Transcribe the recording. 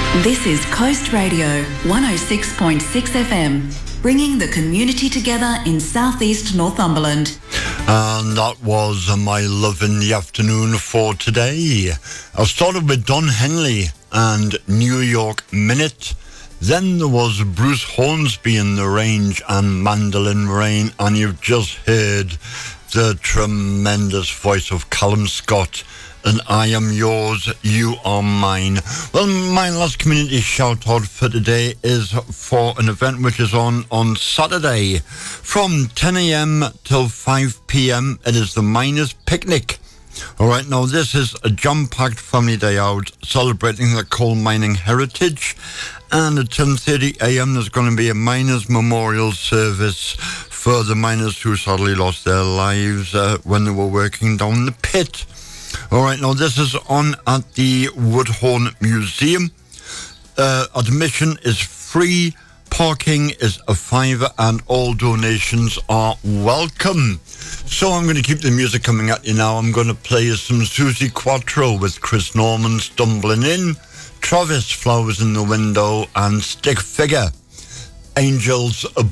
This is Coast Radio 106.6 FM, bringing the community together in southeast Northumberland. And that was My Love in the Afternoon for today. I started with Don Henley and New York Minute. Then there was Bruce Hornsby in the Range and Mandolin Rain. And you've just heard the tremendous voice of Callum Scott. And I Am Yours, You Are Mine. Well, my last community shout-out for today is for an event which is on Saturday from 10 a.m. till 5 p.m. It is the Miners' Picnic. All right, now this is a jam-packed family day out celebrating the coal mining heritage. And at 10:30 a.m. there's going to be a miners' memorial service for the miners who sadly lost their lives when they were working down the pit. All right, now this is on at the Woodhorn Museum. Admission is free, parking is a £5, and all donations are welcome. So I'm going to keep the music coming at you now. I'm going to play you some Susie Quattro with Chris Norman, Stumbling In, Travis, Flowers in the Window, and Stick Figure, Angels